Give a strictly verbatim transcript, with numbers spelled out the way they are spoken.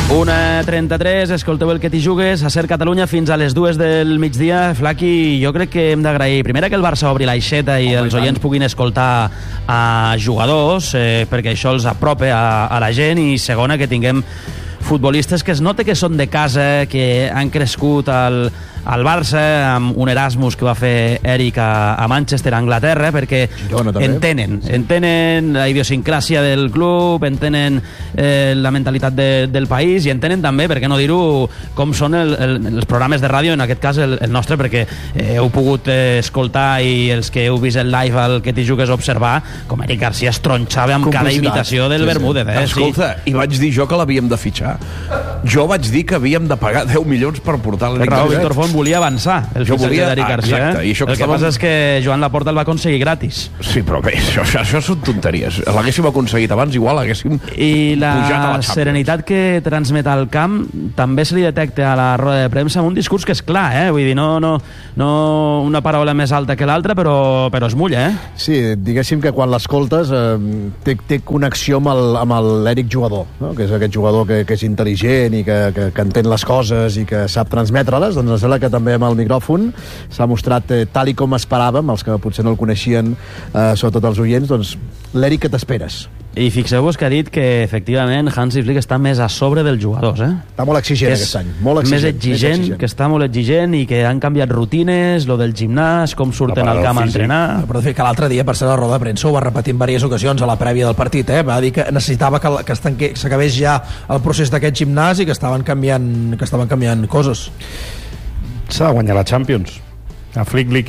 una trenta-tres, escolteu el que t'hi jugues, a Ser Catalunya fins a les dues del migdia. Flaqui, jo crec que hem d'agrair, primera, que el Barça obri l'aixeta i oh, els oients puguin escoltar a jugadors, eh, perquè això els apropa a, a la gent, i segona, que tinguem futbolistes que es nota que són de casa, que han crescut al, al Barça, amb un Erasmus que va fer Eric a, a Manchester, a Anglaterra, perquè Girona, entenen, sí. entenen la idiosincràsia del club, entenen eh, la mentalitat de, del país, i entenen també, per què no dir-ho, com són el, el, els programes de ràdio, en aquest cas el, el nostre, perquè eh, heu pogut eh, escoltar, i els que heu vist el live al que t'hi jugues observar, com Eric Garcia es tronxava amb cada imitació del sí, Bermúdez. Eh? Escolta, sí. I vaig dir jo que l'havíem de fitxar. Jo vaig dir que havíem de pagar deu milions per portar l'Eric Garcia. Víctor Font volia avançar el jo volia d'Eric Garcia. Exacte, i això el que, que estàvem... passa és que Joan Laporta el va aconseguir gratis. Sí, però bé, això, això, això són tonteries. L'haguéssim aconseguit abans, igual haguéssim I la pujat a la Champions. Serenitat que transmet al camp també se li detecta a la roda de premsa amb un discurs que és clar, eh? Vull dir, no, no, no una paraula més alta que l'altra, però, però es mulla, eh? Sí, diguéssim que quan l'escoltes eh, té, té connexió amb l'Eric jugador, no? Que és aquest jugador que, que és intel·ligent i que, que, que entén les coses i que sap transmetre-les. Doncs em sembla que també amb el micròfon s'ha mostrat eh, tal i com esperàvem, els que potser no el coneixien, eh, sobretot els oients, doncs l'Eric que t'esperes. I fixeu-vos que ha dit que efectivament Hansi Flick està més a sobre dels jugadors, eh? Està molt exigent aquest any, molt exigent, més exigent, més exigent, que està molt exigent, i que han canviat rutines, lo del gimnàs, com surten al camp a entrenar. Però de fet que l'altre dia, per ser la roda de premsa, ho va repetir en diverses ocasions a la prèvia del partit, eh? Va dir que necessitava que, que s'acabés ja el procés d'aquest gimnàs i que estaven canviant, que estaven canviant coses. S'ha de guanyar la Champions. A Flick li